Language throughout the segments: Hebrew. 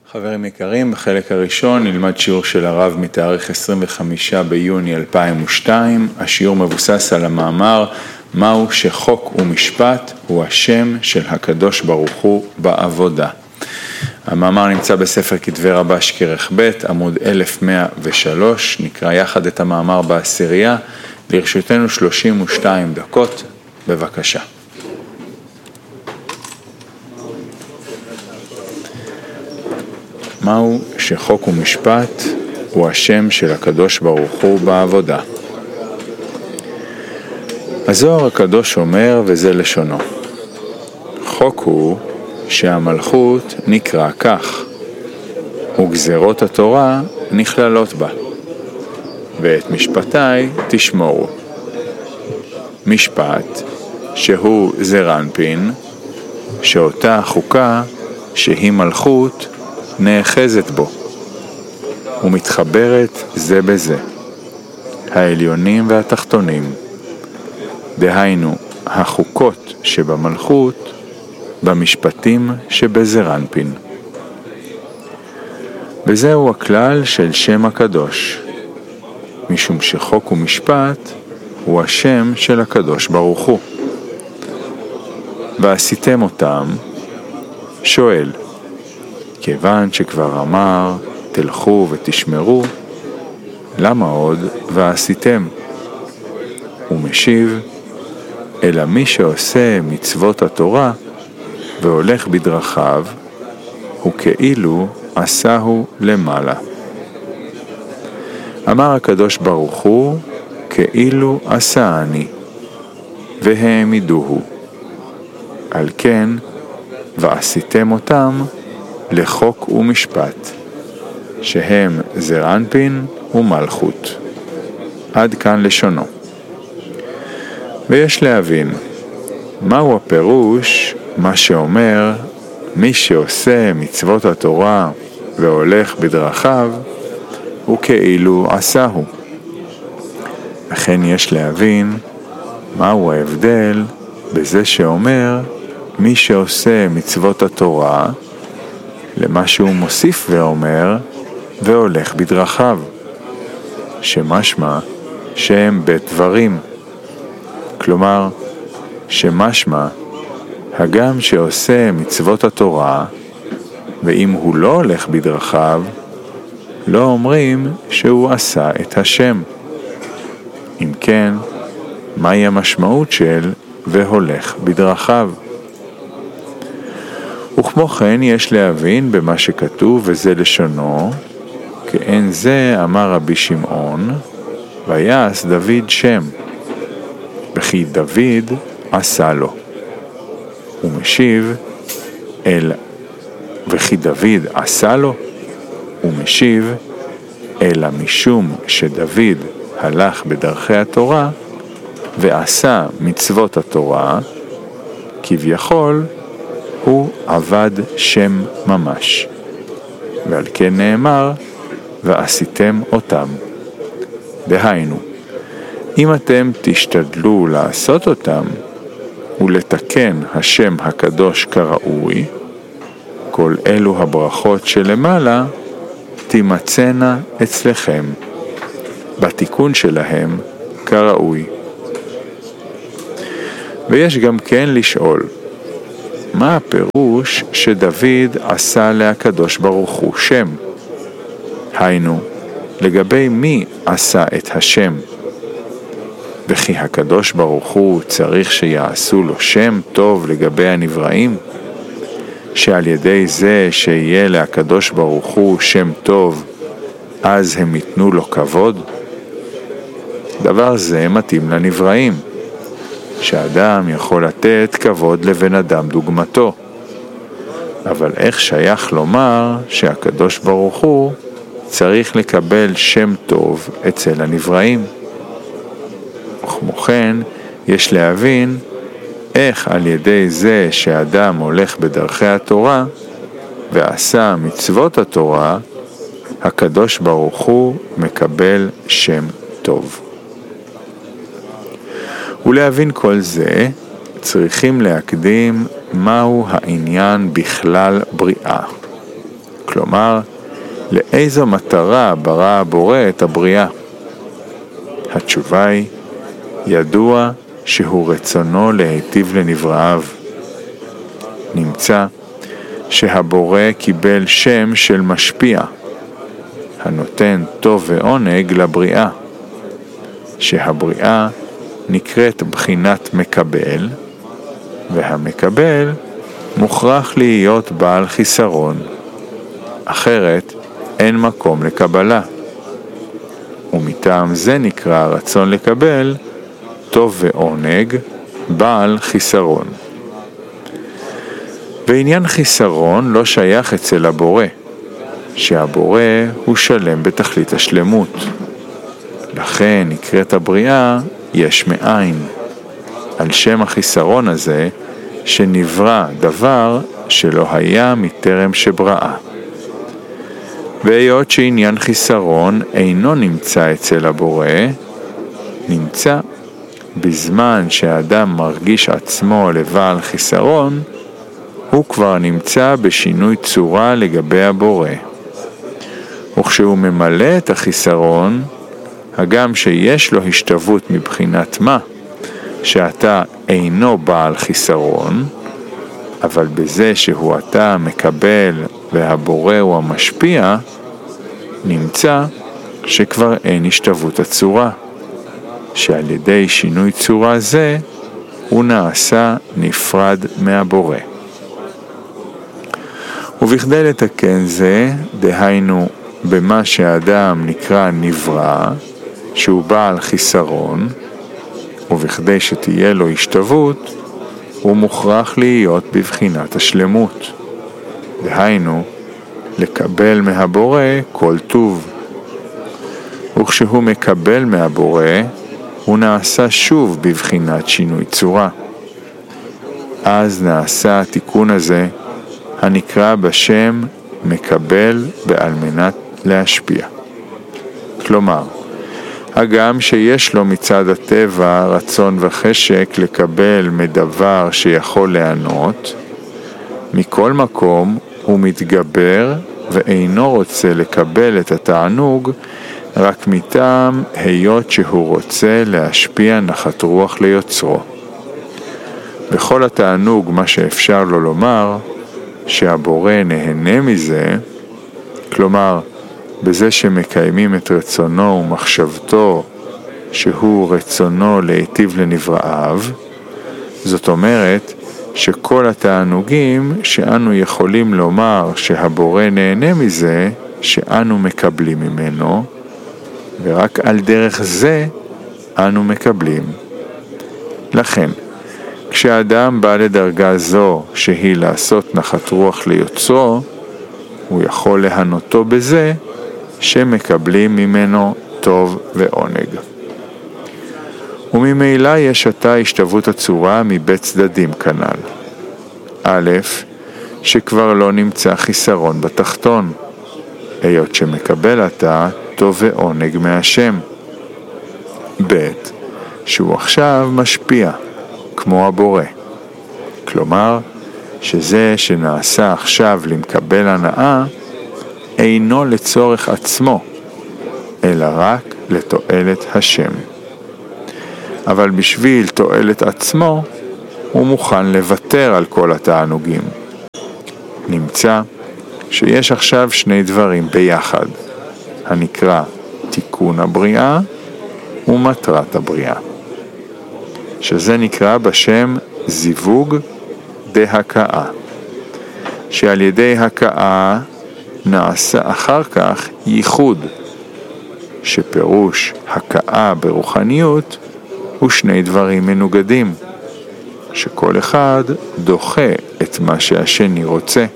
חברים יקרים, בחלק הראשון נלמד שיעור של הרב מתאריך 25 ביוני 2002. השיעור מבוסס על המאמר מהו שחוק ומשפט הוא השם של הקדוש ברוך הוא בעבודה. המאמר נמצא בספר כתבי רבש כרך ב' עמוד 1103. נקרא יחד את המאמר בעשירייה. לרשותנו 32 דקות. בבקשה. מהו שחוק ומשפט הוא השם של הקדוש ברוך הוא בעבודה. הזוהר הקדוש אומר, וזה לשונו, חוק הוא שהמלכות נקרא כך, וגזרות התורה נכללות בה, ואת משפטי תשמורו. משפט שהוא זרנפין, שאותה חוקה שהיא מלכות נאחזת בו ומתחברת זה בזה, העליונים והתחתונים, דהיינו החוקות שבמלכות במשפטים שבזרנפין. וזהו הכלל של שם הקדוש, משום שחוק ומשפט הוא השם של הקדוש ברוך הוא. ועשיתם אותם, שואל, כיוון שכבר אמר תלכו ותשמרו, למה עוד ועשיתם? הוא משיב, אלא מי שעושה מצוות התורה והולך בדרכיו, הוא כאילו עשהו למעלה. אמר הקדוש ברוך הוא, כאילו עשה אני, והעמידוהו. על כן, ועשיתם אותם לחוק ומשפט, שהם זרנפין ומלכות. עד כאן לשונו. ויש להבין, מהו הפירוש מה שאומר מי שעושה מצוות התורה והולך בדרכיו, הוא כאילו עשהו. לכן יש להבין מהו ההבדל בזה שאומר מי שעושה מצוות התורה, למה שהוא מוסיף ואומר והולך בדרכיו, שמשמע שהם בדברים. כלומר, שמשמע הגם שעושה מצוות התורה, ואם הוא לא הולך בדרכיו, לא אומרים שהוא עשה את השם. אם כן, מהי המשמעות של והולך בדרכיו? וכמו כן יש להבין במה שכתוב, וזה לשונו, כאין זה אמר רבי שמעון, ויעש דוד שם, וכי דוד עשה לו. הוא משיב, וכי דוד עשה לו? הוא משיב, אלא משום שדוד הלך בדרכי התורה, ועשה מצוות התורה, כביכול הוא עבד שם ממש. ועל כן נאמר, ועשיתם אותם. דהיינו, אם אתם תשתדלו לעשות אותם, ולתקן השם הקדוש כראוי, כל אלו הברכות שלמעלה תימצאנה אצלכם, בתיקון שלהם כראוי. ויש גם כן לשאול, מה הפירוש שדוד עשה להקדוש ברוך הוא שם? היינו, לגבי מי עשה את השם? וכי הקדוש ברוך הוא צריך שיעשו לו שם טוב לגבי הנבראים? שעל ידי זה שיהיה להקדוש ברוך הוא שם טוב, אז הם ייתנו לו כבוד? דבר זה מתאים לנבראים, שאדם יכול לתת כבוד לבן אדם דוגמתו. אבל איך שייך לומר שהקדוש ברוך הוא צריך לקבל שם טוב אצל הנבראים? וכמו כן, יש להבין איך על ידי זה שאדם הולך בדרכי התורה ועשה מצוות התורה, הקדוש ברוך הוא מקבל שם טוב. ולהבין כל זה, צריכים להקדים מהו העניין בכלל בריאה. כלומר, לאיזו מטרה ברא הבורא את הבריאה? התשובה היא, ידוע שהוא רצונו להיטיב לנבראיו. נמצא שהבורא קיבל שם של משפיע, הנותן טוב ועונג לבריאה, שהבריאה נקראת בחינת מקבל, והמקבל מוכרח להיות בעל חיסרון, אחרת אין מקום לקבלה. ומטעם זה נקרא הרצון לקבל טוב ועונג בעל חיסרון. ועניין חיסרון לא שייך אצל הבורא, שהבורא הוא שלם בתכלית השלמות. לכן נקראת הבריאה יש מאין, על שם החיסרון הזה שנברא דבר שלא היה מטרם שבראה. והיות שעניין חיסרון אינו נמצא אצל הבורא, נמצא בזמן שהאדם מרגיש עצמו לבעל חיסרון, הוא כבר נמצא בשינוי צורה לגבי הבורא. וכשהוא ממלא את החיסרון, הגם שיש לו השתוות מבחינת מה, שאתה אינו בעל חיסרון, אבל בזה שהוא אתה מקבל והבורא הוא המשפיע, נמצא שכבר אין השתוות הצורה, שעל ידי שינוי צורה זה הוא נעשה נפרד מהבורא. ובכדי לתקן זה, דהיינו במה שהאדם נקרא נברא, שהוא בעל חיסרון, ובכדי שתהיה לו השתוות, הוא מוכרח להיות בבחינת השלמות. דהיינו, לקבל מהבורא כל טוב. וכשהוא מקבל מהבורא, הוא נעשה שוב בבחינת שינוי צורה. אז נעשה התיקון הזה, הנקרא בשם מקבל בעל מנת להשפיע. כלומר, הגם שיש לו מצד הטבע רצון וחשק לקבל מדבר שיכול לענות, מכל מקום הוא מתגבר ואינו רוצה לקבל את התענוג רק מטעם היות שהוא רוצה להשפיע נחת רוח ליוצרו. בכל התענוג מה שאפשר לו לומר שהבורא נהנה מזה, כלומר בזה שמקיימים את רצונו ומחשבתו שהוא רצונו להיטיב לנבראיו, זאת אומרת שכל התענוגים שאנו יכולים לומר שהבורא נהנה מזה, שאנו מקבלים ממנו, ורק על דרך זה אנו מקבלים. לכן, כשאדם בא לדרגה זו שהיא לעשות נחת רוח ליוצרו, הוא יכול להנותו בזה שמקבלים ממנו טוב ועונג. וממילא יש עתה השתוות הצורה מבית צדדים כנ"ל. א', שכבר לא נמצא חיסרון בתחתון, היות שמקבל עתה טוב ועונג מהשם. ב', שהוא עכשיו משפיע, כמו הבורא. כלומר, שזה שנעשה עכשיו למקבל הנאה, אינו לצורך עצמו, אלא רק לתועלת השם. אבל בשביל תועלת עצמו, הוא מוכן לוותר על כל התענוגים. נמצא שיש עכשיו שני דברים ביחד, הנקרא תיקון הבריאה ומטרת הבריאה, שזה נקרא בשם זיווג דהקאה, שעל ידי הקאה נעשה אחר כך ייחוד, שפירוש הקאה ברוחניות הוא שני דברים מנוגדים, שכל אחד דוחה את מה שהשני רוצה.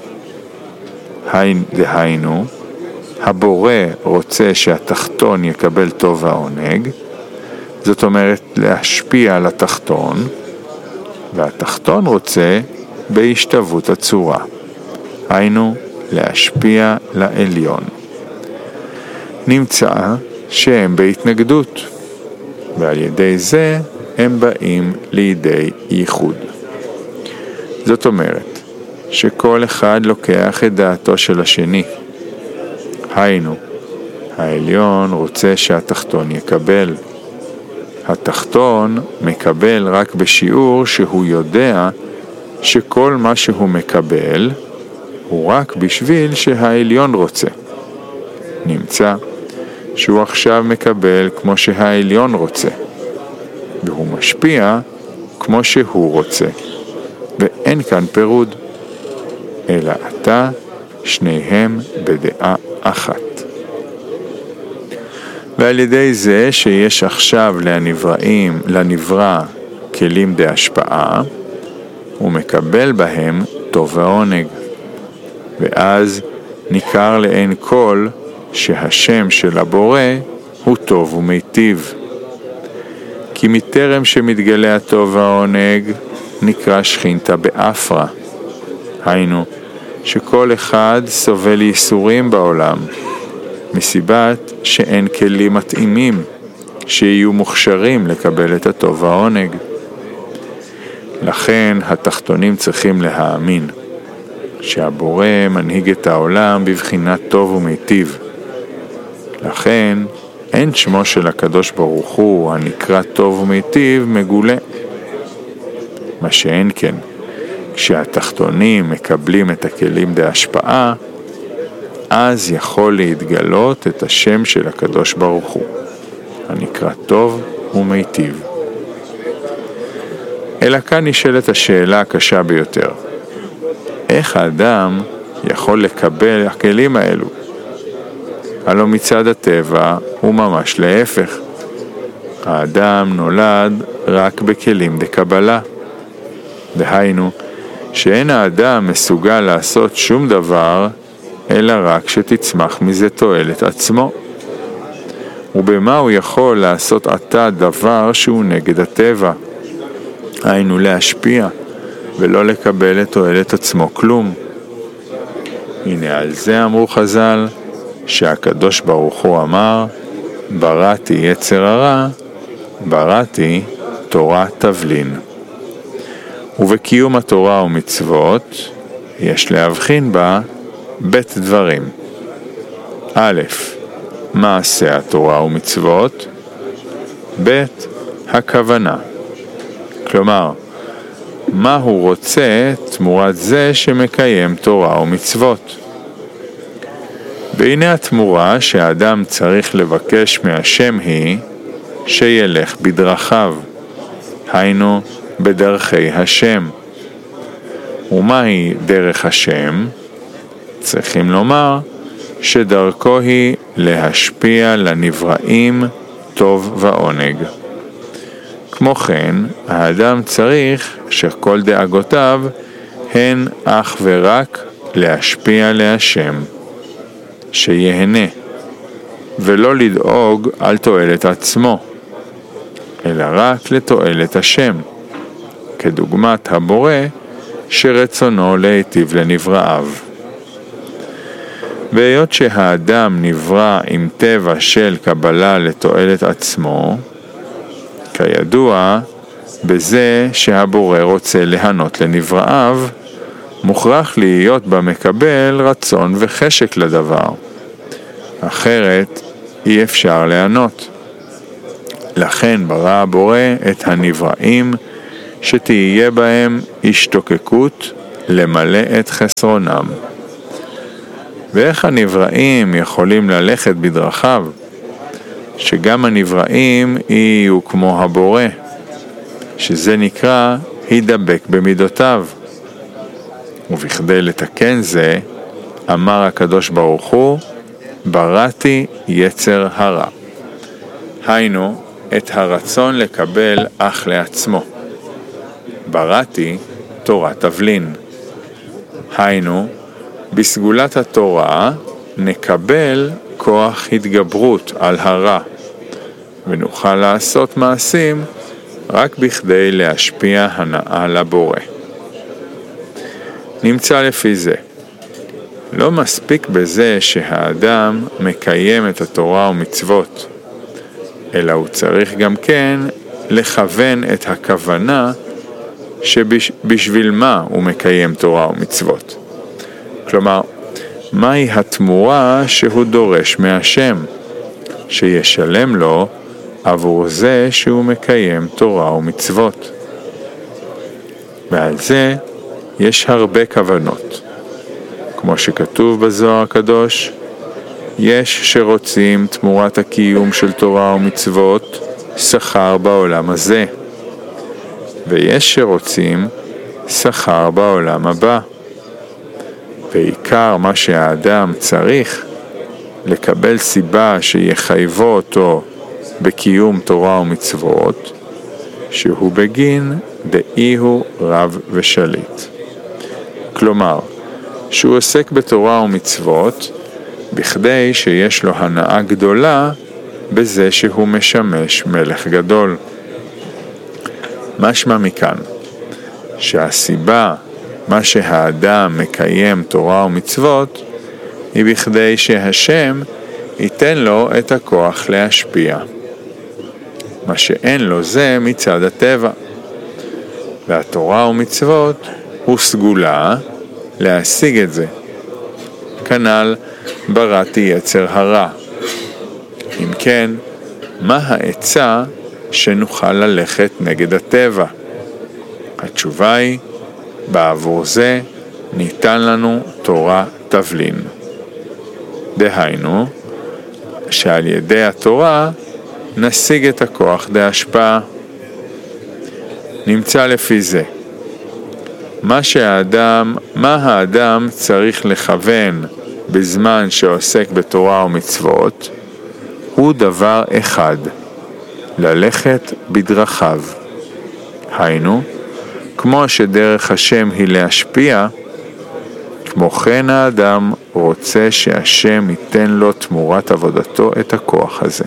דהיינו, הבורא רוצה שהתחתון יקבל טוב העונג, זאת אומרת להשפיע על התחתון, והתחתון רוצה בהשתוות הצורה, היינו להשפיע לעליון. נמצא שהם בהתנגדות, ועל ידי זה הם באים לידי ייחוד. זאת אומרת שכל אחד לוקח את דעתו של השני, היינו, העליון רוצה שהתחתון יקבל. התחתון מקבל רק בשיעור שהוא יודע שכל מה שהוא מקבל הוא רק בשביל שהעליון רוצה. נמצא שהוא עכשיו מקבל כמו שהעליון רוצה, והוא משפיע כמו שהוא רוצה, ואין כאן פירוד, אלא אתה שניהם בדעה אחת. ועל ידי זה שיש עכשיו לנברא כלים בהשפעה, הוא מקבל בהם טוב ועונג, ואז ניכר לעין כל שהשם של הבורא הוא טוב ומיטיב. כי מטרם שמתגלה הטוב והעונג נקרא שכינתה באפרה, היינו שכל אחד סובל ייסורים בעולם, מסיבת שאין כלים מתאימים שיהיו מוכשרים לקבל את הטוב והעונג. לכן התחתונים צריכים להאמין שהבורא מנהיג את העולם בבחינת טוב ומיטיב. לכן אין שמו של הקדוש ברוך הוא הנקרא טוב ומיטיב מגולה. מה שאין כן, כשהתחתונים מקבלים את הכלים בהשפעה, אז יכול להתגלות את השם של הקדוש ברוך הוא, הנקרא טוב ומיטיב. אלא כאן נשאלת השאלה הקשה ביותר. איך האדם יכול לקבל הכלים האלו? הלא מצד הטבע הוא ממש להפך. האדם נולד רק בכלים דקבלה. דהיינו, שאין האדם מסוגל לעשות שום דבר, אלא רק שתצמח מזה תועלת עצמו. ובמה הוא יכול לעשות עתה דבר שהוא נגד הטבע? היינו להשפיע, ולא לקבל את תועלת עצמו כלום. הנה על זה אמרו חז"ל, שהקדוש ברוך הוא אמר, בראתי יצר הרע, בראתי תורה תבלין. ובקיום התורה ומצוות יש להבחין בה בית דברים. א', מעשה התורה ומצוות, ב', הכוונה. כלומר, מה הוא רוצה תמורת זה שמקיים תורה ומצוות. והנה התמורה שהאדם צריך לבקש מהשם היא שילך בדרכיו, היינו בדרכי השם. ומהי דרך השם? צריכים לומר שדרכו היא להשפיע לנבראים טוב ועונג. כמו כן, האדם צריך שכל דאגותיו הן אך ורק להשפיע להשם, שיהנה, ולא לדאוג על תועלת עצמו, אלא רק לתועלת השם, כדוגמת הבורא שרצונו להיטיב לנבראיו. והיות שהאדם נברא עם טבע של קבלה לתועלת עצמו, כידוע, בזה שהבורא רוצה להנות לנבראיו, מוכרח להיות במקבל רצון וחשק לדבר. אחרת אי אפשר לענות. לכן ברא הבורא את הנבראים שתהיה בהם השתוקקות למלא את חסרונם. ואיך הנבראים יכולים ללכת בדרכיו? שגם הנבראים יהיו כמו הבורא, שזה נקרא הידבק במידותיו. ובכדי לתקן זה, אמר הקדוש ברוך הוא, בראתי יצר הרע. היינו, את הרצון לקבל אך לעצמו. בראתי תורה תבלין. היינו, בסגולת התורה נקבל כוח התגברות על הרע, ונוכל לעשות מעשים רק בכדי להשפיע הנאה לבורא. נמצא לפי זה, לא מספיק בזה שהאדם מקיים את התורה ומצוות, אלא הוא צריך גם כן לכוון את הכוונה שבשביל מה הוא מקיים תורה ומצוות. כלומר, מהי התמורה שהוא דורש מהשם, שישלם לו עבור זה שהוא מקיים תורה ומצוות. ועל זה יש הרבה כוונות. כמו שכתוב בזוהר הקדוש, יש שרוצים תמורת הקיום של תורה ומצוות שכר בעולם הזה, ויש שרוצים שכר בעולם הבא. ועיקר מה שהאדם צריך לקבל סיבה שיחייבו אותו בקיום תורה ומצוות, שהוא בגין דאי הוא רב ושליט. כלומר, שהוא עוסק בתורה ומצוות בכדי שיש לו הנאה גדולה בזה שהוא משמש מלך גדול. משמע מכאן שהסיבה מה שהאדם מקיים תורה ומצוות היא בכדי שהשם ייתן לו את הכוח להשפיע. מה שאין לו זה מצד הטבע. והתורה ומצוות הוא סגולה להשיג את זה. כנ"ל בראתי יצר הרע. אם כן, מה העצה שנוכל ללכת נגד הטבע? התשובה היא, בעבור זה ניתן לנו תורה תבלין. דהיינו, שעל ידי התורה נשיג את הכוח להשפעה. נמצא לפי זה. מה האדם צריך לכוון בזמן שעוסק בתורה ומצוות, הוא דבר אחד, ללכת בדרכיו. היינו, כמו שדרך השם היא להשפיע, כמו כן האדם רוצה שהשם ייתן לו תמורת עבודתו את הכוח הזה.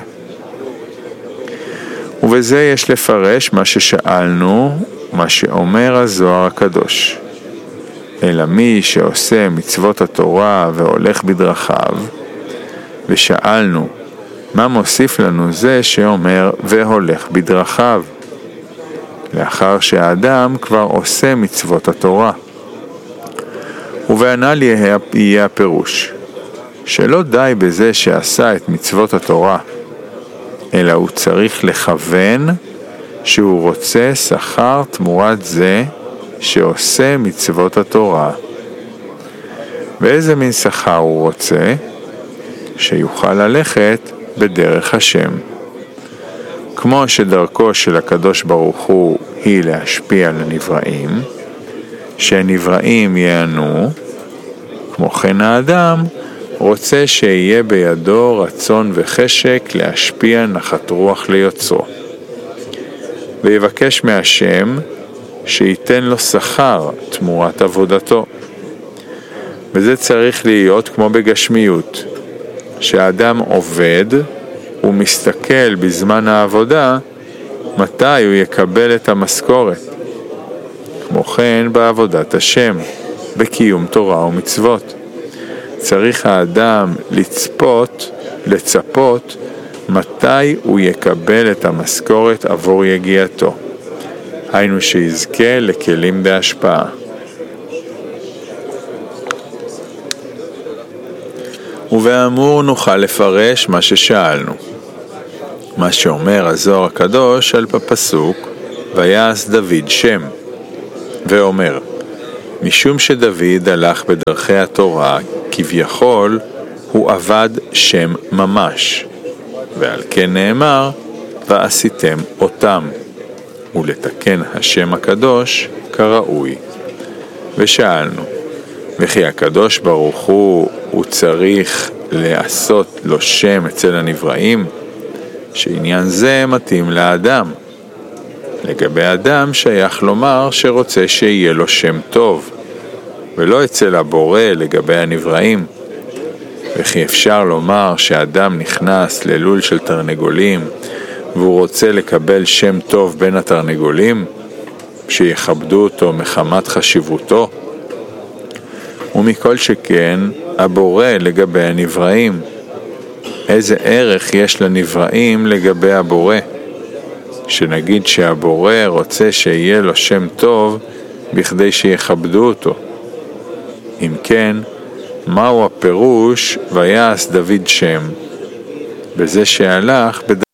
ובזה יש לפרש מה ששאלנו, מה שאומר הזוהר הקדוש. אלא מי שעושה מצוות התורה והולך בדרכיו, ושאלנו, מה מוסיף לנו זה שאומר והולך בדרכיו? לאחר שהאדם כבר עושה מצוות התורה. ובענל יהיה הפירוש, שלא די בזה שעשה את מצוות התורה, אלא הוא צריך לכוון שהוא רוצה שכר תמורת זה שעושה מצוות התורה. ואיזה מין שכר הוא רוצה? שיוכל ללכת בדרך השם. כמו שדרכו של הקדוש ברוך הוא היא להשפיע על הנבראים, שהנבראים ייהנו, כמו כן האדם רוצה שיהיה בידו רצון וחשק להשפיע נחת רוח ליוצרו. ויבקש מהשם שייתן לו שכר תמורת עבודתו. וזה צריך להיות כמו בגשמיות, שהאדם עובד ומסתכל בזמן העבודה מתי הוא יקבל את המשכורת. כמו כן בעבודת השם, בקיום תורה ומצוות. צריך האדם לצפות מתי הוא יקבל את המשכורת עבור יגיעתו. היינו שיזכה לכלים בהשפעה. ובאמור נוכל לפרש מה ששאלנו. מה שאומר הזוהר הקדוש על הפסוק, ויעש דוד שם, ואומר, משום שדוד הלך בדרכי התורה, כביכול הוא עבד שם ממש, ועל כן נאמר, ועשיתם אותם, ולתקן השם הקדוש כראוי. ושאלנו, וכי הקדוש ברוך הוא צריך לעשות לו שם אצל הנבראים, שעניין זה מתאים לאדם. לגבי אדם שייך לומר שרוצה שיהיה לו שם טוב, ולא אצל הבורא לגבי הנבראים. וכי אפשר לומר שאדם נכנס ללול של תרנגולים, והוא רוצה לקבל שם טוב בין התרנגולים, שיכבדו אותו מחמת חשיבותו? ומכל שכן, הבורא לגבי הנבראים. איזה ערך יש לנבראים לגבי הבורא? שנגיד שהבורא רוצה שיהיה לו שם טוב בכדי שיכבדו אותו. אם כן, מהו הפירוש ויעש דוד שם? בזה שהלך